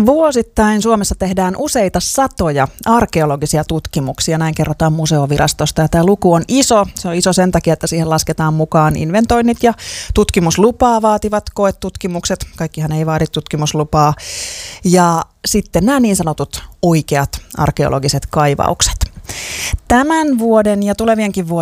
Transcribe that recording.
Vuosittain Suomessa tehdään useita satoja arkeologisia tutkimuksia, näin kerrotaan Museovirastosta. Ja tämä luku on iso. Se on iso sen takia, että siihen lasketaan mukaan inventoinnit ja tutkimuslupaa vaativat koetutkimukset. Kaikkihan ei vaadi tutkimuslupaa. Ja sitten nämä niin sanotut oikeat arkeologiset kaivaukset. Tämän vuoden ja tulevienkin vuosien